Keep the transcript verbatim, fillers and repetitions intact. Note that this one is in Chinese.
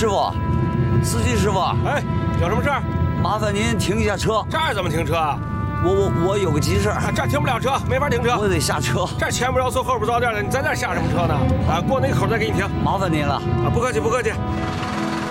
师傅，司机师傅， 哎，有什么事儿？ 麻烦您停一下车。 这儿怎么停车啊？ 我我我有个急事儿， 这儿停不了车，没法停车。 我得下车。 这儿前不着村后不着店的，你在那儿下什么车呢？啊，过那个口再给你停。 麻烦您了。 啊，不客气不客气。